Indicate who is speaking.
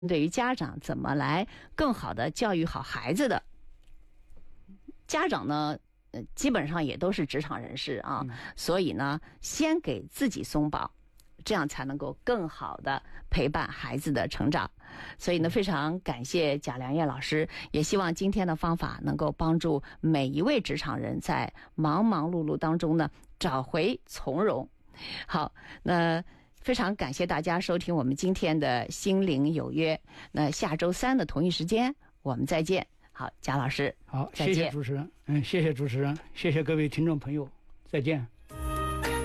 Speaker 1: 对于家长怎么来更好的教育好孩子的。家长呢，基本上也都是职场人士啊，所以呢，先给自己松绑，这样才能够更好的陪伴孩子的成长。所以呢，非常感谢贾良叶老师，也希望今天的方法能够帮助每一位职场人在忙忙碌碌当中呢，找回从容。好，那非常感谢大家收听我们今天的心灵有约。那下周3的同一时间我们再见。好，贾老师，
Speaker 2: 好，
Speaker 1: 再见。
Speaker 2: 谢谢主持人，谢谢主持人，谢谢各位听众朋友，再见。